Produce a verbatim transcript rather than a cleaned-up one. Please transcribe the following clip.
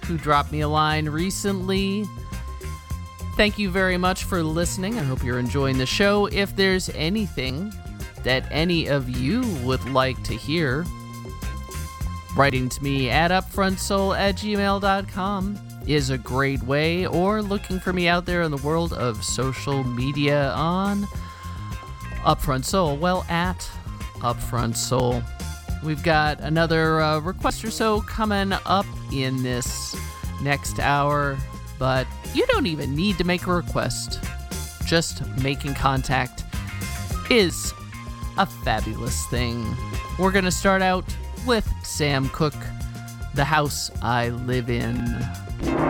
who dropped me a line recently. Thank you very much for listening. I hope you're enjoying the show. If there's anything that any of you would like to hear, writing to me at upfrontsoul at gmail dot com is a great way, or looking for me out there in the world of social media on Upfront Soul. Well, at Upfront Soul. We've got another uh, request or so coming up in this next hour, but you don't even need to make a request. Just making contact is a fabulous thing. We're going to start out with Sam Cooke, The House I Live In.